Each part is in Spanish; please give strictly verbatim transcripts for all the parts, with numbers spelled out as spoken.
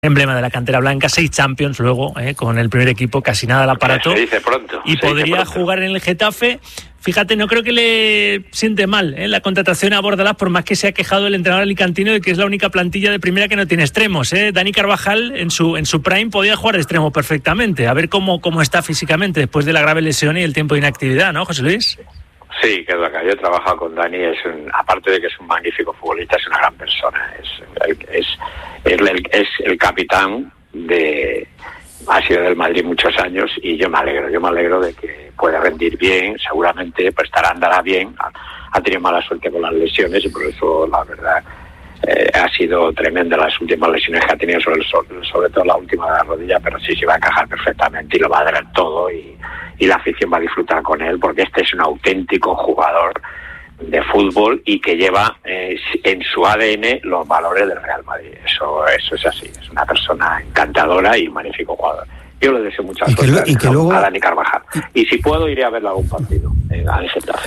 emblema de la cantera blanca, seis Champions luego, eh, con el primer equipo, casi nada al aparato. Se dice pronto. Y podría jugar en el Getafe. Fíjate, no creo que le siente mal eh, la contratación a Bordalás, por más que se ha quejado el entrenador alicantino de que es la única plantilla de primera que no tiene extremos. Eh. Dani Carvajal, en su en su prime, podía jugar de extremo perfectamente. A ver cómo, cómo está físicamente después de la grave lesión y el tiempo de inactividad, ¿no, José Luis? Sí, que es lo que yo he trabajado con Dani, es un, aparte de que es un magnífico futbolista, es una gran persona, es, es, es, el, es el capitán de, ha sido del Madrid muchos años y yo me alegro, yo me alegro de que pueda rendir bien, seguramente pues estará, andará bien, ha, ha tenido mala suerte con las lesiones y por eso la verdad eh, ha sido tremenda las últimas lesiones que ha tenido, sobre, sobre, sobre todo la última de la rodilla, pero sí se va a encajar perfectamente y lo va a dar todo y y la afición va a disfrutar con él porque este es un auténtico jugador de fútbol y que lleva eh, en su A D N los valores del Real Madrid. Eso, eso es así, es una persona encantadora y un magnífico jugador. Yo le deseo mucha y suerte que, y que a, luego... a Dani Carvajal. Y si puedo, iré a verle algún partido en el Getafe.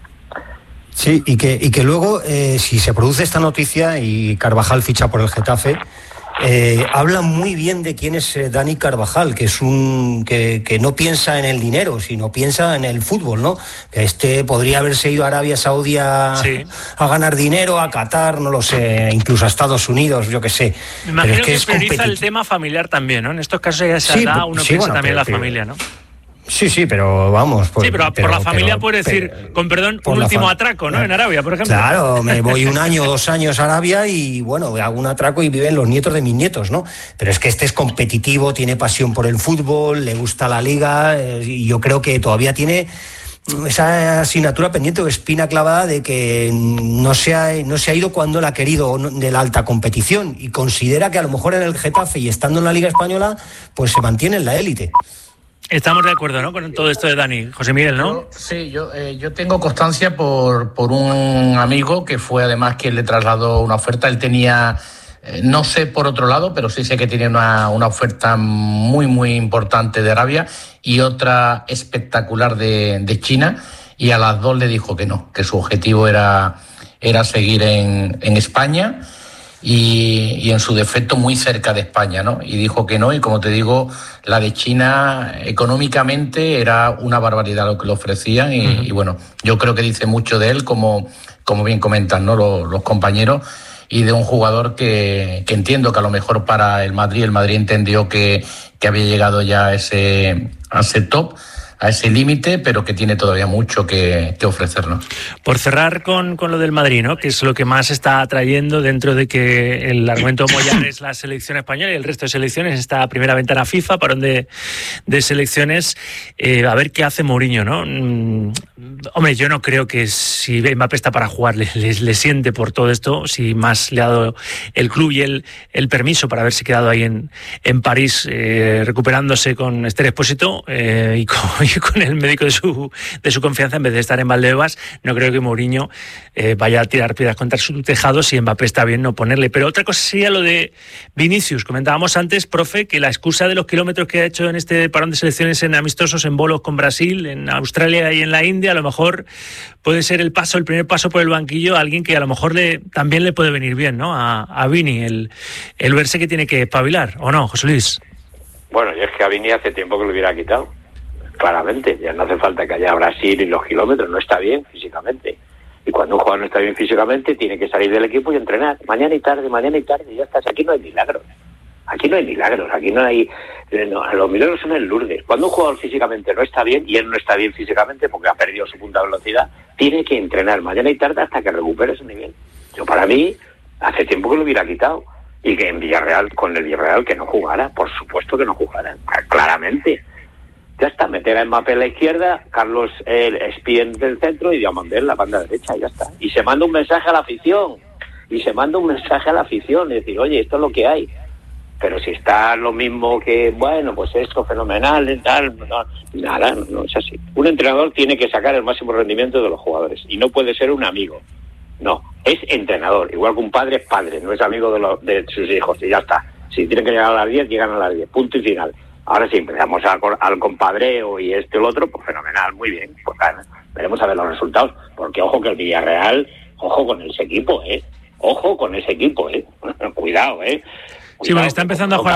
Sí, y que, y que luego, eh, si se produce esta noticia y Carvajal ficha por el Getafe, eh, habla muy bien de quién es eh, Dani Carvajal, que es un que, que no piensa en el dinero, sino piensa en el fútbol, ¿no? Que este podría haberse ido a Arabia Saudí a, sí. a ganar dinero, a Qatar, no lo sé, incluso a Estados Unidos, yo qué sé. Me imagino pero es que, que es prioriza competitiv- el tema familiar también, ¿no? En estos casos ya se sí, da, uno sí, piensa bueno, también en la que, familia, ¿no? Sí, sí, pero vamos... Pues, sí, pero, pero por la familia pero, puedes decir, pero, con perdón, un último atraco, ¿no? En Arabia, por ejemplo. Claro, me voy un año, dos años a Arabia y, bueno, hago un atraco y viven los nietos de mis nietos, ¿no? Pero es que este es competitivo, tiene pasión por el fútbol, le gusta la liga eh, y yo creo que todavía tiene esa asignatura pendiente o espina clavada de que no se ha, no se ha ido cuando él ha querido de la alta competición y considera que a lo mejor en el Getafe y estando en la Liga Española, pues se mantiene en la élite. Estamos de acuerdo, ¿no? Con todo esto de Dani. José Miguel, ¿no? Yo, sí, yo, eh, yo tengo constancia por, por un amigo que fue además quien le trasladó una oferta. Él tenía, eh, no sé por otro lado, pero sí sé que tenía una, una oferta muy, muy importante de Arabia y otra espectacular de, de China. Y a las dos le dijo que no, que su objetivo era, era seguir en, en España. Y, y en su defecto muy cerca de España, ¿no? Y dijo que no, y como te digo, la de China económicamente era una barbaridad lo que le ofrecían y, uh-huh. y bueno, yo creo que dice mucho de él, como, como bien comentan, ¿no? Los, los compañeros, y de un jugador que, que entiendo que a lo mejor para el Madrid, el Madrid entendió que, que había llegado ya a ese, a ese top, a ese límite, pero que tiene todavía mucho que, que ofrecernos. Por cerrar con, con lo del Madrid, ¿no? Que es lo que más está atrayendo dentro de que el argumento Mollar es la selección española y el resto de selecciones, esta primera ventana FIFA, parón de, de selecciones, eh, a ver qué hace Mourinho, ¿no? Mm, hombre, yo no creo que si Mbappé está para jugar le, le, le siente por todo esto, si más le ha dado el club y el, el permiso para haberse quedado ahí en, en París eh, recuperándose con Esther Expósito eh, y con con el médico de su de su confianza en vez de estar en Valdebebas. No creo que Mourinho eh, vaya a tirar piedras contra su tejado. Si Mbappé está bien, no ponerle. Pero otra cosa sería lo de Vinicius. Comentábamos antes, profe, que la excusa de los kilómetros que ha hecho en este parón de selecciones en amistosos, en bolos con Brasil, en Australia y en la India, a lo mejor puede ser el paso, el primer paso por el banquillo a alguien que a lo mejor le, también le puede venir bien, ¿no? A, a Vini, el, el verse que tiene que espabilar, ¿o no, José Luis? Bueno, yo es que a Vini hace tiempo que lo hubiera quitado. Claramente, ya no hace falta que haya Brasil y los kilómetros, no está bien físicamente. Y cuando un jugador no está bien físicamente, tiene que salir del equipo y entrenar. Mañana y tarde, mañana y tarde, y ya estás. Aquí no hay milagros. Aquí no hay milagros, aquí no hay... No, los milagros son en Lourdes. Cuando un jugador físicamente no está bien, y él no está bien físicamente porque ha perdido su punta de velocidad, tiene que entrenar mañana y tarde hasta que recupere su nivel. Yo, para mí, hace tiempo que lo hubiera quitado. Y que en Villarreal, con el Villarreal, que no jugara. Por supuesto que no jugara, claramente. Ya está, meter a Mbappé en la izquierda, Carlos el Espien del centro y Diamandé en la banda derecha, ya está. Y se manda un mensaje a la afición, y se manda un mensaje a la afición, es decir, oye, esto es lo que hay. Pero si está lo mismo que, bueno, pues esto fenomenal, tal, no, nada, no, no es así. Un entrenador tiene que sacar el máximo rendimiento de los jugadores, y no puede ser un amigo. No, es entrenador, igual que un padre es padre, no es amigo de, los, de sus hijos, y ya está. Si tienen que llegar a las diez, llegan a las diez, punto y final. Ahora sí, empezamos a, al compadreo y esto y el otro, pues fenomenal, muy bien. Pues claro, veremos a ver los resultados. Porque ojo que el Villarreal, ojo con ese equipo, ¿eh? Ojo con ese equipo, ¿eh? Cuidado, ¿eh? Sí, bueno, está empezando a jugar